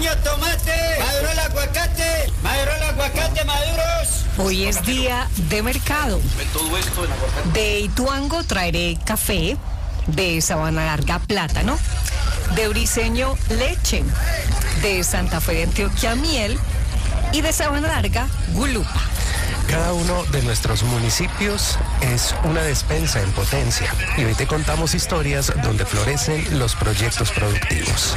piña, tomate, maduro el aguacate, maduros. Hoy es día de mercado. De Ituango traeré café, de Sabana Larga plátano, de Briceño leche, de Santa Fe de Antioquia miel y de Sabana Larga gulupa. Cada uno de nuestros municipios es una despensa en potencia y hoy te contamos historias donde florecen los proyectos productivos.